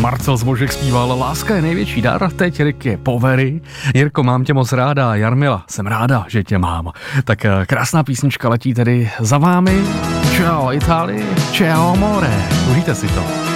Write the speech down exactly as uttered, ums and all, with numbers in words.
Marcel Zbožek zpíval Láska je největší dar, teď Rick je Povery. Jirko, mám tě moc ráda, Jarmila, jsem ráda, že tě mám. Tak krásná písnička letí tedy za vámi. Ciao Itálii, ciao amore, užijte si to.